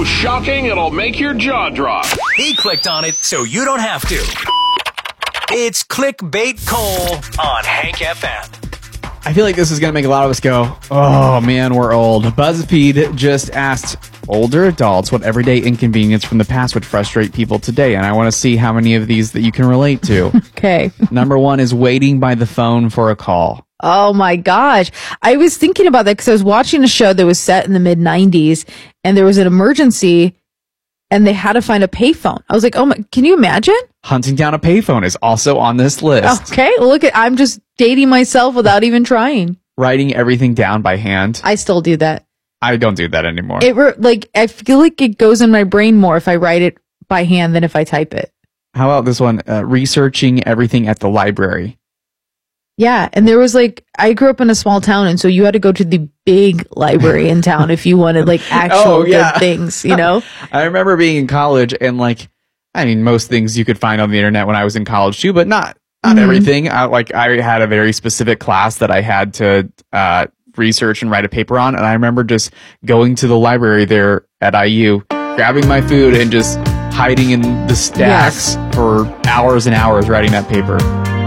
So shocking it'll make your jaw drop. He clicked on it so you don't have to. It's Clickbait Cole on Hank FM. I feel like this is going to make a lot of us go, oh man, we're old. BuzzFeed just asked older adults what everyday inconvenience from the past would frustrate people today. And I want to see how many of these that you can relate to. Okay. Number one is waiting by the phone for a call. Oh my gosh. I was thinking about that because I was watching a show that was set in the mid 90s and there was an emergency and they had to find a payphone. I was like, oh my, can you imagine? Hunting down a payphone is also on this list. Okay. Well, look I'm just dating myself without even trying. Writing everything down by hand. I still do that. I don't do that anymore. I feel like it goes in my brain more if I write it by hand than if I type it. How about this one? Researching everything at the library. Yeah. And there was I grew up in a small town. And so you had to go to the big library in town if you wanted actual good things, you know? I remember being in college and most things you could find on the internet when I was in college too, but not everything. I had a very specific class that I had to research and write a paper on. And I remember just going to the library there at IU, grabbing my food and just hiding in the stacks for hours and hours writing that paper.